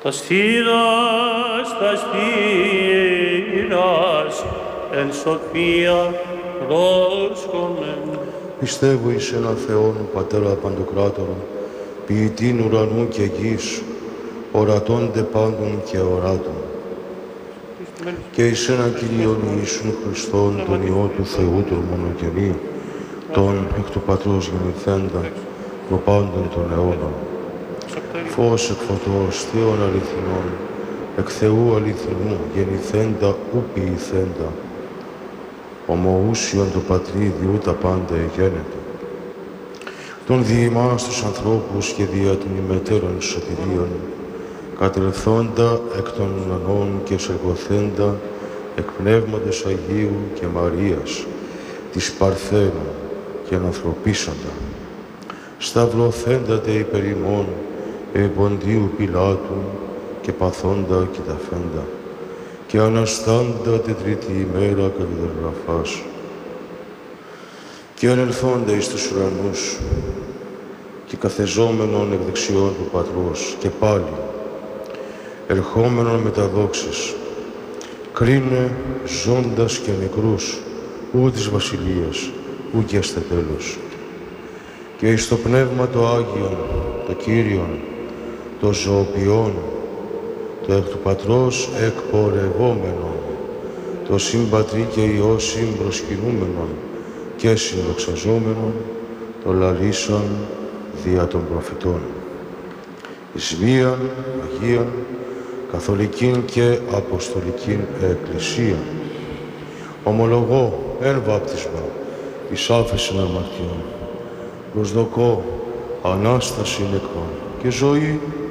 Τα στήρας, εν σοφία πρόσκομεν. Πιστεύω εις έναν Θεόν, Πατέρα Παντοκράτορο, ποιητήν ουρανού και γης, ορατώνται πάντων και οράτων. Και εις έναν Κύριον Ιησούν Χριστόν, τον Υιό του Θεού, τον μονογενή, τον εκ του Πατρός γεννηθέντα, προπάντων των αιώνων. Φως εκ φωτός, Θεόν αληθινών, εκ Θεού αληθινού, γεννηθέντα ου ποιηθέντα, ομοούσιον το Πατρίδι τα πάντα εγένετο. Τον δι' ημάς τους ανθρώπους και δια την ημετέρων σωτηρίων, κατελθόντα εκ των ουρανών και σεργοθέντα εκ Πνεύματος Αγίου και Μαρίας, της Παρθένου και ανθρωπίσαντα. Σταυρωθέντατε υπερ ημών, εποντίου Πιλάτου και παθόντα και ταφέντα, και αναστάντα την τρίτη ημέρα κατεδεργαφάς, και ανελθόντα εις τους ουρανούς, και καθεζόμενον εκ δεξιών του Πατρός, και πάλι, ερχόμενον με τα δόξης, κρίνε ζώντας και νεκρούς, ου της βασιλείας, ου και αστε τέλος. Και εις το Πνεύμα το Άγιον, το Κύριον, το ζωοποιόν, το εκ του Πατρός εκπορευόμενον, το συμπατρί και Υιό συμπροσκυνούμενον και συνδοξαζόμενον, το λαλήσαν δια των προφητών. Εις μίαν, Αγίαν, καθολικήν και αποστολικήν εκκλησίαν, ομολογώ εν βάπτισμα εις άφεσιν αμαρτιών, προσδοκώ Ανάσταση νεκρών και ζωή